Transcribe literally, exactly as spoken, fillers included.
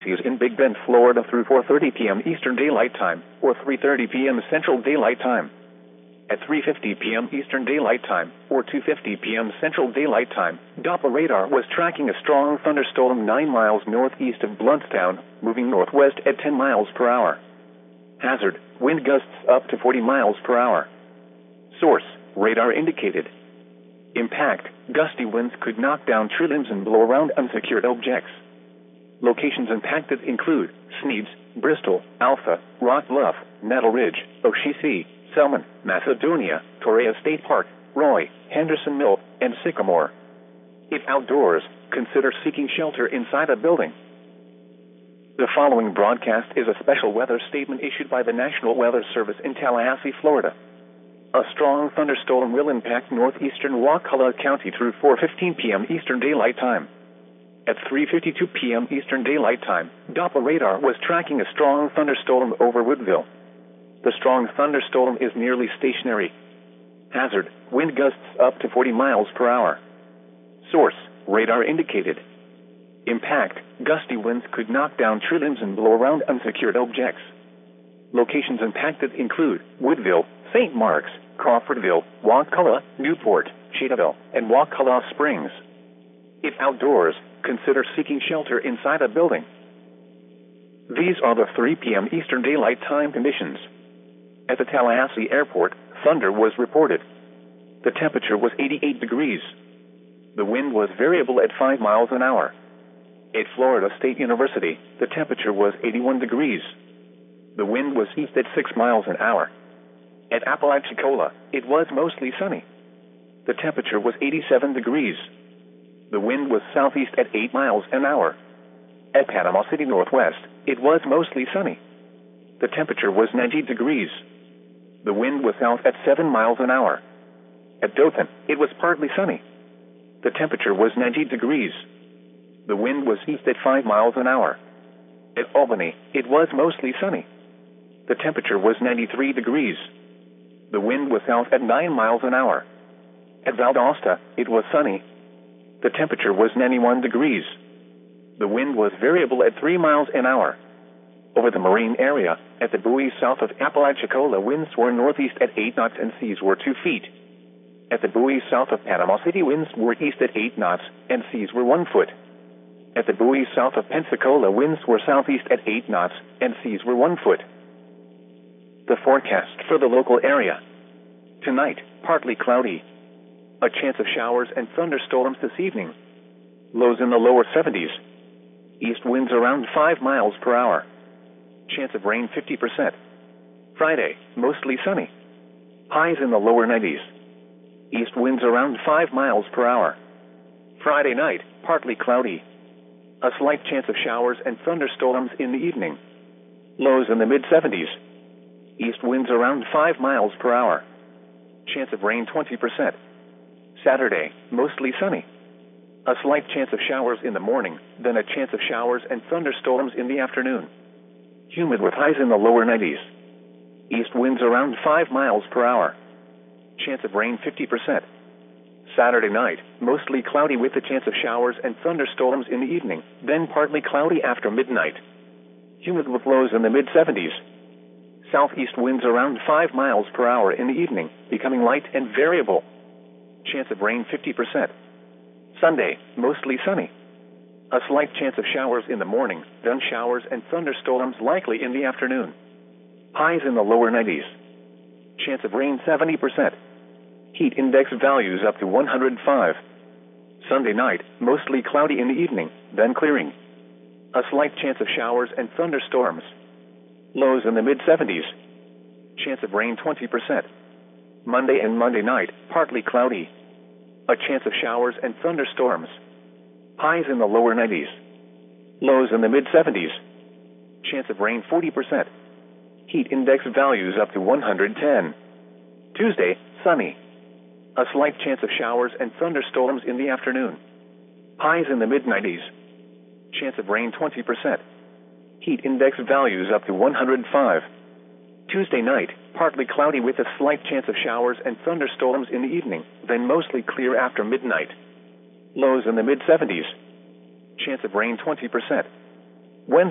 is in Big Bend, Florida through four thirty p.m. Eastern Daylight Time or three thirty p.m. Central Daylight Time. At three fifty p.m. Eastern Daylight Time or two fifty p.m. Central Daylight Time, Doppler radar was tracking a strong thunderstorm nine miles northeast of Bluntstown, moving northwest at ten miles per hour. Hazard, wind gusts up to forty miles per hour. Source, radar indicated. Impact, gusty winds could knock down tree limbs and blow around unsecured objects. Locations impacted include Sneads, Bristol, Alpha, Rock Bluff, Nettle Ridge, Oshisi, Selman, Macedonia, Torreya State Park, Roy, Henderson Mill, and Sycamore. If outdoors, consider seeking shelter inside a building. The following broadcast is a special weather statement issued by the National Weather Service in Tallahassee, Florida. A strong thunderstorm will impact northeastern Wakulla County through four fifteen p.m. Eastern Daylight Time. At three fifty-two p.m. Eastern Daylight Time, Doppler radar was tracking a strong thunderstorm over Woodville. The strong thunderstorm is nearly stationary. Hazard, wind gusts up to forty miles per hour. Source, radar indicated. Impact, gusty winds could knock down tree limbs and blow around unsecured objects. Locations impacted include Woodville, Saint Mark's, Crawfordville, Wakulla, Newport, Cheetahville, and Wakulla Springs. If outdoors, consider seeking shelter inside a building. These are the three p.m. Eastern Daylight Time conditions. At the Tallahassee Airport, thunder was reported. The temperature was eighty-eight degrees. The wind was variable at five miles an hour. At Florida State University, the temperature was eighty-one degrees. The wind was east at six miles an hour. At Apalachicola, it was mostly sunny. The temperature was eighty-seven degrees. The wind was southeast at eight miles an hour. At Panama City Northwest, it was mostly sunny. The temperature was ninety degrees. The wind was south at seven miles an hour. At Dothan, it was partly sunny. The temperature was ninety degrees. The wind was east at five miles an hour. At Albany, it was mostly sunny. The temperature was ninety-three degrees. The wind was south at nine miles an hour. At Valdosta, it was sunny. The temperature was ninety-one degrees. The wind was variable at three miles an hour. Over the marine area, at the buoy south of Apalachicola, winds were northeast at eight knots and seas were two feet. At the buoy south of Panama City, winds were east at eight knots and seas were one foot. At the buoy south of Pensacola, winds were southeast at eight knots and seas were one foot. The forecast for the local area. Tonight, partly cloudy. A chance of showers and thunderstorms this evening. Lows in the lower seventies. East winds around five miles per hour. Chance of rain fifty percent. Friday, mostly sunny. Highs in the lower nineties. East winds around five miles per hour. Friday night, partly cloudy. A slight chance of showers and thunderstorms in the evening. Lows in the mid seventies. East winds around five miles per hour. Chance of rain twenty percent. Saturday, mostly sunny. A slight chance of showers in the morning, then a chance of showers and thunderstorms in the afternoon. Humid with highs in the lower nineties. East winds around five miles per hour. Chance of rain fifty percent. Saturday night, mostly cloudy with a chance of showers and thunderstorms in the evening, then partly cloudy after midnight. Humid with lows in the mid seventies. Southeast winds around five miles per hour in the evening, becoming light and variable. Chance of rain fifty percent. Sunday, mostly sunny. A slight chance of showers in the morning, then showers and thunderstorms likely in the afternoon. Highs in the lower nineties. Chance of rain seventy percent. Heat index values up to one hundred five. Sunday night, mostly cloudy in the evening, then clearing. A slight chance of showers and thunderstorms. Lows in the mid seventies. Chance of rain twenty percent. Monday and Monday night, partly cloudy. A chance of showers and thunderstorms. Highs in the lower nineties. Lows in the mid seventies. Chance of rain forty percent. Heat index values up to one hundred ten. Tuesday, sunny. A slight chance of showers and thunderstorms in the afternoon. Highs in the mid nineties. Chance of rain twenty percent. Heat index values up to one hundred five. Tuesday night, partly cloudy with a slight chance of showers and thunderstorms in the evening, then mostly clear after midnight. Lows in the mid seventies. Chance of rain twenty percent. Wednesday.